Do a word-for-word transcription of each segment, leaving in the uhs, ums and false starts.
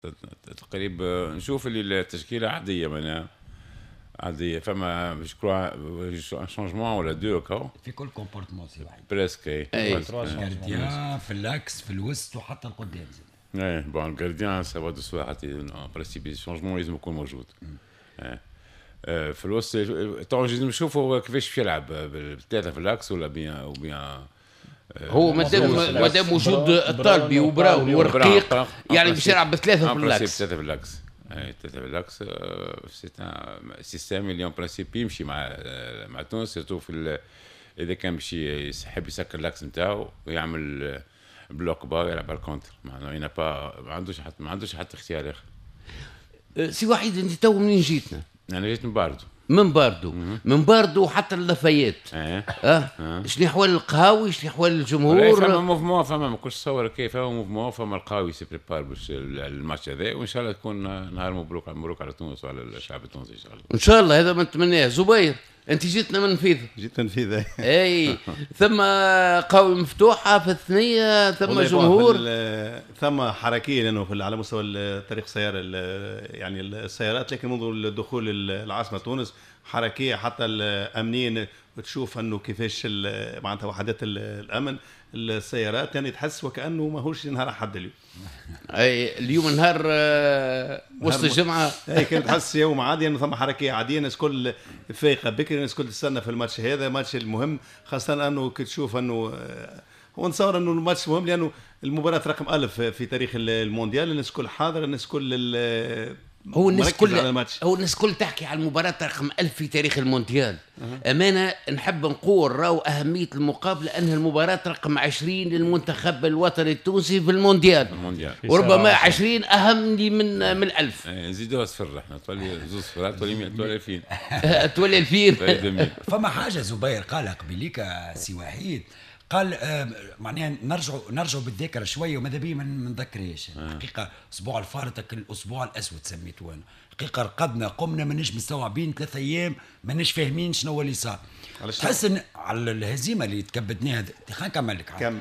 تقريبا نشوف اللي التشكيله عاديه معناها عاديه فما مش كرو شونجمون ولا دو كاو في كل كومبورتمون سي واحد بريسك اي جارديان في الاكس في الوسط وحتى القدام زاد. اي بون الجارديان سافا دو سوا حتى بريسيبي شونجمون لازم يكون موجود. في الوسط تو لازم نشوفوا كيفاش باش يلعب بالثلاثه في الاكس ولا بيان او بيان هو مادام مادام وجود الطالبي وبراون ورقيق يعني باش يلعب بثلاثه في الاكس. ثلاثه في الاكس اي ثلاثه في الاكس سي ان سيستيم اللي اون برانسيب يمشي مع مع تونس سيرتو في اذا كان باش يحب يسكر الاكس نتاعو ويعمل بلوك با يلعب على الكونتر معناها ينا با ما عندوش حتى ما عندوش حتى اختيار اخر. سي وحيد انت تو منين جيتنا؟ انا جيت من باردو من باردو من باردو حتى اللافايات. اه اه شنو احوال القهاوي شنو احوال الجمهور؟ فما موفمون فما ما كنتش تصور كيف فما موفمون فما القهاوي سي بريبار باش الماتش هذا وان شاء الله تكون نهار مبروك مبروك على تونس وعلى الشعب التونسي ان شاء الله. ان شاء الله هذا ما نتمناه. زبير انت جيتنا من نفيذ. جيت من نفيذ اي ثم قهوه مفتوحه في الثنيه ثم جمهور ثم حركيه لانه على مستوى طريق سيارة يعني السيارات لكن منذ الدخول العاصمه تونس حركيه حتى الامنيين وتشوف انه كيفاش معناتها وحدات الامن السيارات يعني تحس وكانه ماهوش نهار احد اليوم. اي اليوم نهار وسط الجمعه اي كانت تحس يوم عادي انه ثم حركيه عاديه الناس كل فايقه بكري الناس كل تستنى في الماتش هذا ماتش المهم خاصه انه كتشوف انه هو نتصور انه الماتش مهم لانه المباراه رقم ألف في تاريخ المونديال الناس كل حاضر الناس كل هو الناس كل هو الناس كل تحكي على المباراة رقم ألف في تاريخ المونديال. أه. أمانة نحب نقول راهو أهمية المقابلة أنها المباراة رقم عشرين للمنتخب الوطني التونسي في المونديال. المونديال. وربما عشرين أهم لي من من ألف. نزيدوها صفر احنا تولي زوز صفرات تولي تولي ألفين. تولي ألفين. فما حاجة زبير قالها قبيليك سي وحيد قال آه معناها نرجعوا نرجعوا بالذاكره شويه وماذا بيا ما نذكرهاش. حقيقه اسبوع الفارطه الاسبوع الاسود سميته انا حقيقه رقدنا قمنا مانيش مستوعبين ثلاث ايام مانيش فاهمين شنو اللي صار. تحس ان على الهزيمه اللي تكبدناها خلينا نكمل لك كم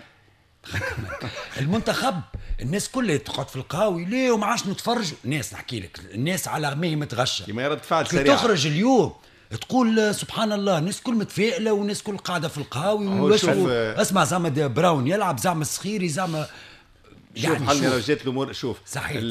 المنتخب الناس كلها تقعد في القهاوي ليه وما عادش نتفرجوا الناس نحكي لك الناس على ما هي متغشه كما يرد فعل سريع تخرج اليوم تقول سبحان الله الناس كل متفائله والناس كل قاعده في القهاوي ويشوفوا اسمع زعما براون يلعب زعما الصخيري زعما يعني شوف حل لو جات الامور شوف صحيح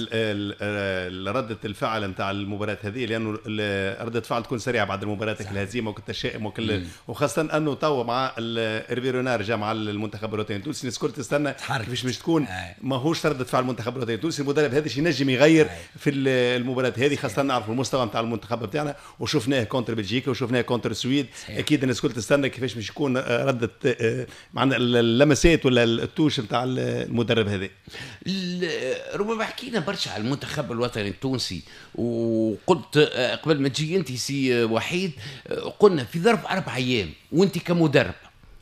ردة الفعل نتاع المباراة هذه لانه ردة الفعل تكون سريعه بعد المباراة الهزيمه والتشاؤم وكل وخاصه انه تو مع ايرفي رونار جا مع المنتخب الوطني التونسي الناس الكل تستنى كيفاش باش تكون ماهوش ردة فعل المنتخب الوطني التونسي المدرب هذا ينجم يغير في المباراة هذه خاصه نعرف المستوى نتاع المنتخب بتاعنا وشفناه كونتر بلجيكا وشفناه كونتر السويد اكيد الناس الكل تستنى كيفاش باش يكون ردة معنا اللمسات ولا التوش نتاع المدرب هذا. ربما حكينا برشا على المنتخب الوطني التونسي وقلت قبل ما تجي انت سي وحيد قلنا في ظرف اربع ايام وانت كمدرب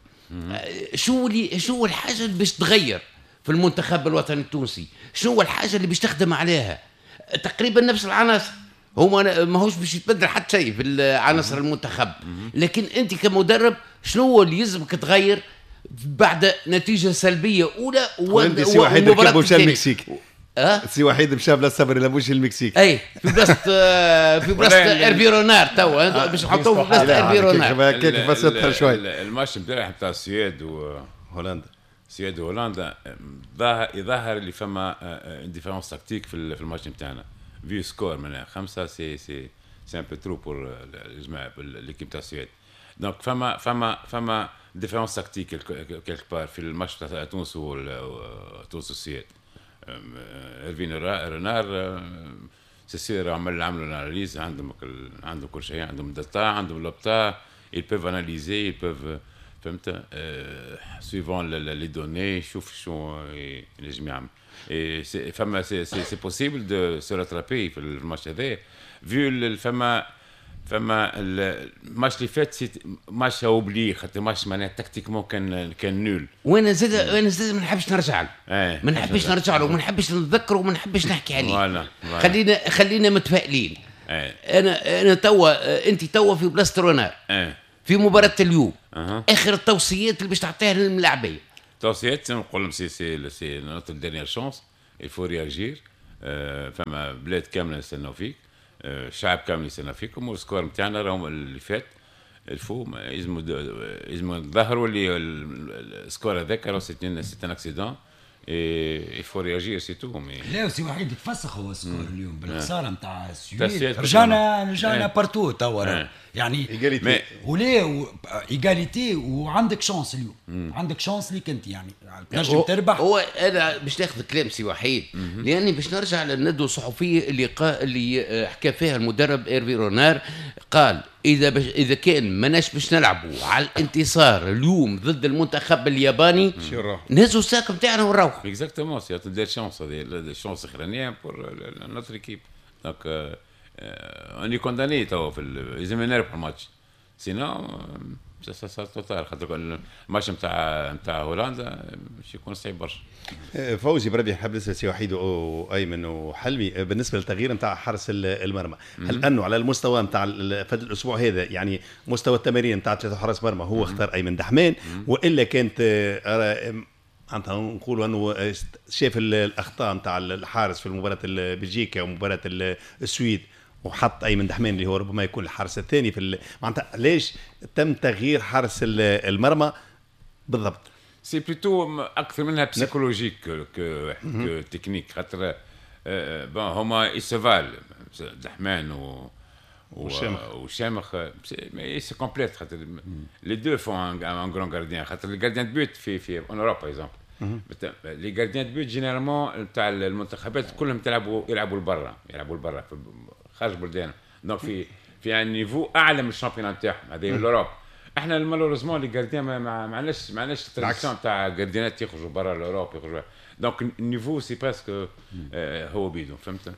شو اللي شو الحاجه اللي باش تغير في المنتخب الوطني التونسي؟ شنو الحاجه اللي باش تخدم عليها؟ تقريبا نفس العناصر هما ماهوش باش يتبدل حتى شيء في عناصر المنتخب لكن انت كمدرب شنو اللي يلزمك تغير بعد نتيجة سلبية أولى وانت سي وحيد ركب مشى المكسيك أه؟ سي وحيد مشى بلا صبر إلى مش المكسيك أي في بلاصة في بلاصة إيرفي رونار توا باش نحطوه في بلاصة إيرفي رونار كيف فسرتها شوي الماتش نتاع نتاع السويد وهولندا السويد وهولندا يظهر اللي فما ديفيرونس تكتيك في الماتش نتاعنا فيو سكور من خمسة سي سي سي ان بو ترو بور الجماعة ليكيب تاع السويد دونك فما فما فما ديفيرونس تكتيك كيلك بار في الماتش تاع تونس وتونس والسويد. إيرفين رونار سي سير عمل عملوا اناليز عندهم عندهم كل شيء عندهم داتا عندهم لابتا ils peuvent analyser ils peuvent فهمت suivant les données شوف شو ينجم يعمل et فما سي سي بوسيبل دو se rattraper في الماتش هذا vu فما فما الماتش اللي فات ماتش اوبلي خاطر ماتش معناها تكتيكمون كان كان نول وانا زاد انا زاد ما نحبش نرجع له ايه ما نحبش نرجع له وما نحبش نتذكره وما نحبش نحكي عليه فوالا خلينا خلينا متفائلين ايه انا انا توا انت توا في بلاصه رونار ايه في مباراه اليوم أه. اخر التوصيات اللي باش تعطيها للملاعبيه توصيات نقول لهم سي سي سي نوتر ديرنيير شانس il faut réagir آه، فما بلاد كامله يستناو فيك، آه، شعب كامل يستنى فيكم، والسكور نتاعنا راهم اللي فات الفو يلزموا يلزموا نظهروا اللي السكور هذاك راه سيتين سيتين اكسيدون اي فو رياجير سي تو. لا سي وحيد تفسخ هو السكور اليوم بالخساره نتاع السويد، السويد رجعنا رجعنا اه. بارتو توا اه. يعني ايجاليتي وليه ايجاليتي وعندك شانس اليوم، عندك شانس ليك انت يعني تنجم تربح. هو انا باش ناخذ كلام سي وحيد لاني باش نرجع للندوه الصحفيه اللي قا... اللي حكى فيها المدرب ايرفي رونار، قال اذا بش... اذا كان ماناش باش نلعبوا على الانتصار اليوم ضد المنتخب الياباني نهزوا الساق نتاعنا ونروحوا. اكزاكتومون سي دي شانس، هذه الشانس الاخرانيه بور نوتر ايكيب. دونك اني كونداني تو في لازم نربحوا الماتش، سينو سا سا توتال خاطر الماتش نتاع نتاع هولندا باش يكون صعيب برشا. فوزي بربي حاب نسال سي وحيد وايمن وحلمي بالنسبه للتغيير نتاع حارس المرمى، هل انه على المستوى نتاع فد الاسبوع هذا يعني مستوى التمارين نتاع ثلاثه حراس مرمى هو اختار ايمن دحمان، والا كانت معناتها نقولوا انه شاف الاخطاء نتاع الحارس في مباراه بلجيكا ومباراه السويد وحط ايمن دحمان اللي هو ربما يكون الحارس الثاني في معناتها ليش تم تغيير حارس المرمى بالضبط؟ سي بلوتو اكثر منها بسيكولوجيك كو تكنيك، خاطر بون هما يسفال دحمان و وشامخ وشامخ سي كومبليت، خاطر لي دو فون ان غران غارديان، خاطر لي غارديان بوت في في اون اوروبا باغ اكزومبل لي غارديان بوت جينيرالمون تاع المنتخبات كلهم يلعبوا يلعبوا لبرا يلعبوا لبرا خارج بلدان، دونك في في ان نيفو اعلى من الشامبيون نتاعهم هذه الاوروب. احنا مالوريزمون لي غارديان ما عندناش ما عندناش التراديسيون تاع غارديانات يخرجوا برا الاوروب يخرجوا، دونك النيفو سي بريسك هو بيدو، فهمت؟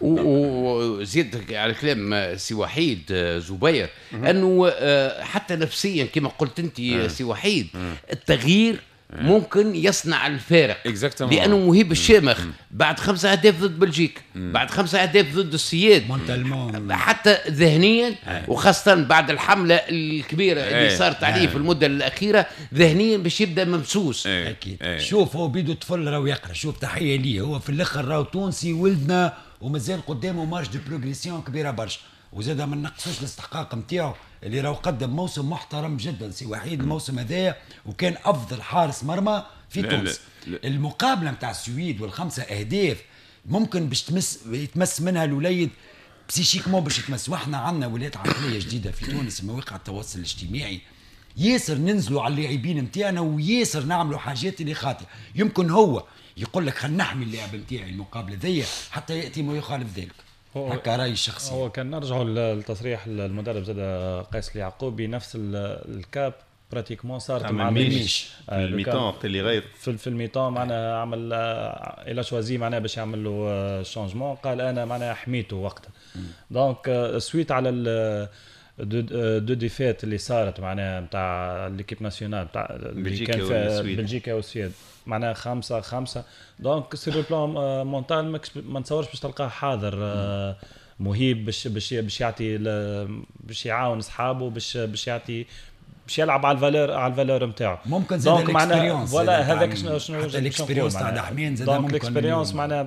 وزيد على كلام سي وحيد زبير انه حتى نفسيا كما قلت انت سي وحيد التغيير ممكن يصنع الفارق، لانه مهيب الشامخ بعد خمسة اهداف ضد بلجيك، بعد خمسة اهداف ضد السويد، حتى ذهنيا وخاصه بعد الحمله الكبيره اللي صارت عليه في المده الاخيره ذهنيا باش يبدا ممسوس. اكيد. شوف هو بيدو طفل راهو يقرا، شوف تحيه ليه، هو في الاخر راهو تونسي ولدنا ومازال قدامه مارج دو بروغريسيون كبيره برشا، وزاد ما نقصوش الاستحقاق نتاعو اللي راهو قدم موسم محترم جدا سي وحيد الموسم هذايا، وكان افضل حارس مرمى في تونس. المقابله نتاع السويد والخمسه اهداف ممكن باش تمس يتمس منها الوليد بسيشيكمون باش يتمس، واحنا عندنا ولات عقليه جديده في تونس مواقع التواصل الاجتماعي، ياسر ننزلوا على اللاعبين نتاعنا وياسر نعملوا حاجات اللي خاطئه، يمكن هو يقول لك خلينا نحمي اللاعب نتاعي المقابله ذي حتى ياتي ما يخالف ذلك. هكا رايي الشخصي. هو كان نرجعوا للتصريح المدرب زاد قيس اليعقوبي، نفس الكاب براتيكمون صارت مع ميميش الميتون اللي غير في, في الميتون معناها عمل الى شوازي معناها باش يعمل له شانجمون، قال انا معناها حميته وقتها. دونك سويت على دو, دو ديفيت اللي صارت معناها نتاع ليكيب ناسيونال نتاع اللي كان في بلجيكا والسويد معناها خمسة خمسة. دونك سير لو بلان مونتال ما نتصورش باش تلقاه حاضر مهيب باش باش باش يعطي باش يعاون اصحابه باش باش يعطي باش يلعب على الفالور على الفالور نتاعو. ممكن زاد الاكسبيريونس ولا هذاك شنو شنو الاكسبيريونس تاع دحمين زاد ممكن الاكسبيريونس معناها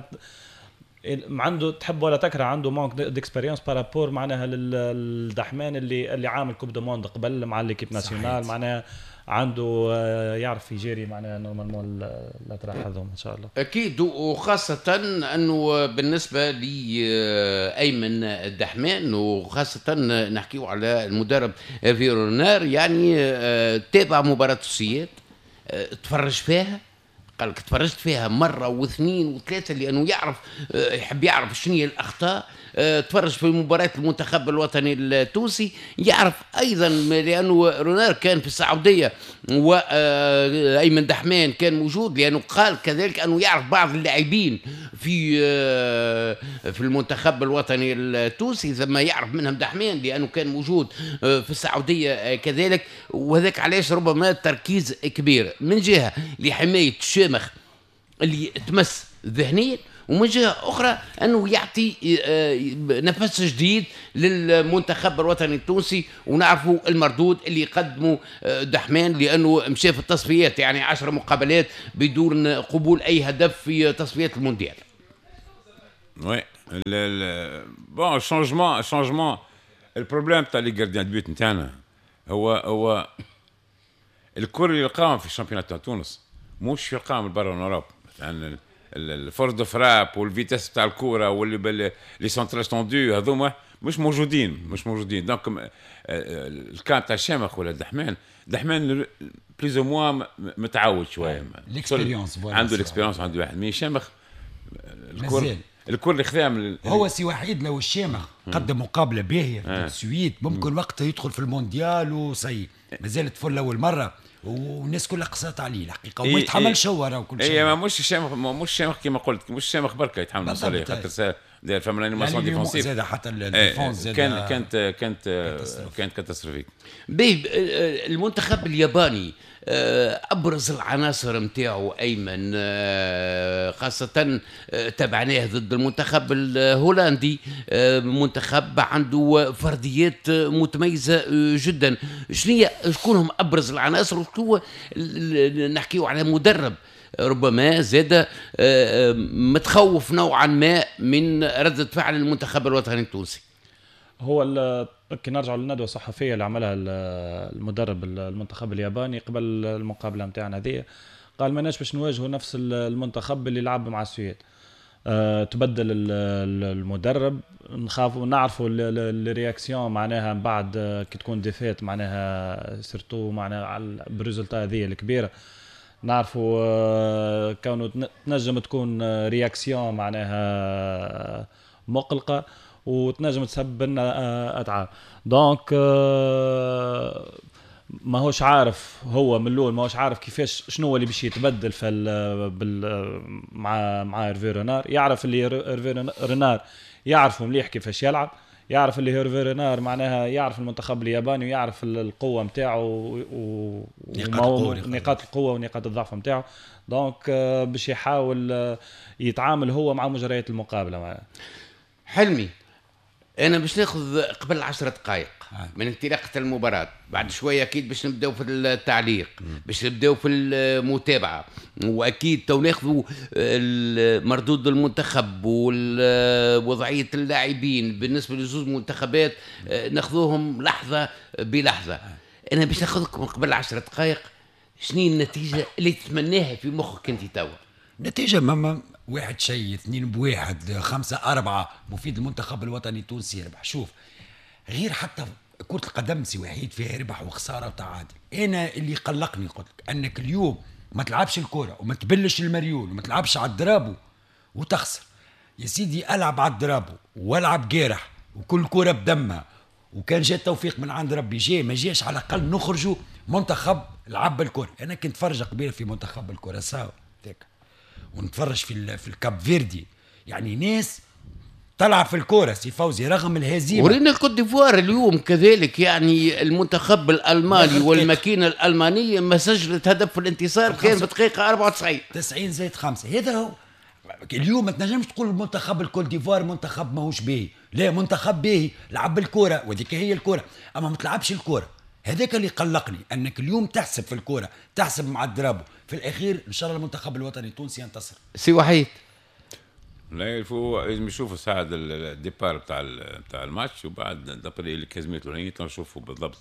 عنده تحب ولا تكره عنده مانك ديكسبيريونس بارابور معناها للدحمان اللي اللي عامل كوب دو موند قبل مع ليكيب ناسيونال، معناها عنده يعرف يجري معناها نورمالمون لا تلاحظهم ان شاء الله. اكيد، وخاصه انه بالنسبه لي ايمن الدحمان وخاصه نحكيو على المدرب فيرونار، يعني تابع مباراه السياد تفرج فيها، قال لك تفرجت فيها مره واثنين وثلاثه لانه يعرف يحب يعرف شنو هي الاخطاء. تفرج في مباراة المنتخب الوطني التونسي، يعرف أيضا لأنه رونار كان في السعودية وأيمن دحمان كان موجود، لأنه قال كذلك أنه يعرف بعض اللاعبين في في المنتخب الوطني التونسي ثم يعرف منهم دحمان لأنه كان موجود في السعودية كذلك، وهذاك علاش ربما تركيز كبير من جهة لحماية الشامخ اللي تمس ذهنيا، ومن جهة أخرى أنه يعطي نفس جديد للمنتخب الوطني التونسي، ونعرفوا المردود اللي يقدمه دحمان لأنه مشى في التصفيات يعني عشر مقابلات بدون قبول أي هدف في تصفيات المونديال. وي بون شونجمون شونجمون البروبليم تاع لي جارديان بيوت نتاعنا هو هو الكل اللي يلقاهم في الشامبيونات تاع تونس مش يلقاهم برا من اوروبا، مثلا الفورس دو فراب والفيتاس تاع الكوره واللي لي سونتراج توندو هذوما مش موجودين مش موجودين دونك الكان تاع شامخ ولا دحمان دحمان بليز او موا متعود شويه الاكسبيريونس عنده الاكسبيريونس عنده واحد مي شامخ الكل الكل خذام هو سي وحيد لو الشامخ قدم مقابله باهيه في آه. السويد ممكن وقتها يدخل في المونديال وسي مازال تفل اول مره والناس كلها قصات عليه الحقيقه وما يتحملش هو راه كل شيء. اي مش الشامخ مش الشامخ كما قلت مش الشامخ بركه يتحمل عليه خاطر داير فما لانيماسيون ديفونسيف زاد حتى الديفونس زاد كان كانت كانت كانت كاتاستروفيك. باهي المنتخب الياباني ابرز العناصر نتاعو ايمن خاصه تابعناه ضد المنتخب الهولندي، منتخب عنده فرديات متميزه جدا. شنو شكونهم ابرز العناصر وشكون نحكيو على مدرب ربما زاد متخوف نوعا ما من ردة فعل المنتخب الوطني التونسي؟ هو كي نرجع للندوه الصحفيه اللي عملها المدرب المنتخب الياباني قبل المقابله نتاعنا هذه، قال ماناش باش نواجهوا نفس المنتخب اللي لعب مع السويد. أه تبدل المدرب، نخاف ونعرفوا الرياكسيون معناها من بعد كي تكون ديفيت معناها سيرتو معناها على بريزولتا هذه الكبيره، نعرفوا كونه تنجم تكون رياكسيون معناها مقلقه وتنجم تسبب لنا اتعاب. دونك ما هوش عارف هو من الاول، ما هوش عارف كيفاش شنو هو اللي باش يتبدل في بال مع مع هيرفي رينار. يعرف اللي هيرفي رينار يعرفه مليح كيفاش يلعب، يعرف اللي هيرفي رينار معناها يعرف المنتخب الياباني ويعرف القوه نتاعو ونقاط القوه ونقاط الضعف نتاعو. دونك باش يحاول يتعامل هو مع مجريات المقابله معنا. حلمي انا باش ناخذ قبل عشرة دقائق من انطلاقه المباراه، بعد شويه اكيد باش نبداو في التعليق، باش نبداو في المتابعه، واكيد تو ناخذوا مردود المنتخب ووضعيه اللاعبين بالنسبه لزوج منتخبات ناخذوهم لحظه بلحظه. انا باش ناخذكم قبل عشرة دقائق شنو النتيجه اللي تتمناها في مخك انت توا؟ نتيجه ماما واحد شيء اثنين بواحد خمسة أربعة مفيد المنتخب الوطني التونسي يربح. شوف غير حتى كرة القدم سي وحيد فيها ربح وخسارة وتعادل. أنا اللي قلقني قلت لك أنك اليوم ما تلعبش الكرة وما تبلش المريول وما تلعبش على الدرابو وتخسر. يا سيدي ألعب على الدرابو والعب جارح وكل كرة بدمها، وكان جاء التوفيق من عند ربي جاء ما جاش على الأقل نخرجوا منتخب لعب الكرة. أنا كنت فرجة قبيلة في منتخب الكوراساو ذاك ونتفرج في في الكاب فيردي، يعني ناس تلعب في الكوره سي فوزي رغم الهزيمه. ورينا الكوت ديفوار اليوم كذلك، يعني المنتخب الالماني والماكينه الالمانيه ما سجلت هدف في الانتصار كان في الدقيقه أربعة وتسعين تسعين زائد خمسة. هذا هو اليوم. ما تنجمش تقول المنتخب الكوت ديفوار منتخب ماهوش باهي، لا منتخب باهي لعب الكوره وذيك هي الكوره، اما ما تلعبش الكوره. هذاك اللي قلقني انك اليوم تحسب في الكوره تحسب مع الدرابو، في الاخير ان شاء الله المنتخب الوطني التونسي ينتصر. سي وحيد لا يلفو لازم يشوفوا ساعة الديبار بتاع بتاع الماتش، وبعد دابري اللي كازميت ولا نشوفوا بالضبط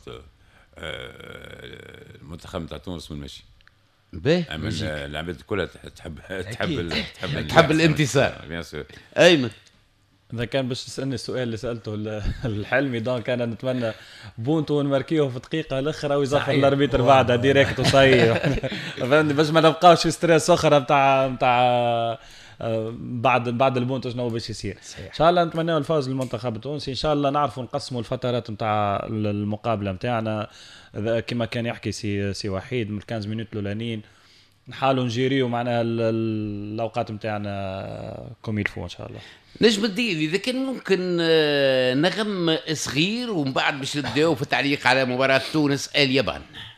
المنتخب بتاع تونس من ماشي. باهي اللاعبات كلها تحب تحب تحب تحب الانتصار. ايمن إذا كان باش تسألني السؤال اللي سألته الحلمي، دونك أنا نتمنى بونتو ونماركيوه في دقيقة الأخرى ويزفر الأربيتر بعدها ديريكت وصي فهمني باش ما نبقاوش في ستريس أخرى بتاع بتاع بعد بعد البونتو شنو باش يصير. إن شاء الله نتمنى الفوز للمنتخب التونسي. إن شاء الله نعرفوا نقسموا الفترات نتاع المقابلة نتاعنا كما كان يحكي سي سي وحيد من خمسة مينوت الأولانيين، نحاولوا نجيريو معناها الأوقات نتاعنا كوم يلفو إن شاء الله. نجم الدين إذا كان ممكن نغم صغير ومن بعد باش نبداو في التعليق على مباراة تونس اليابان.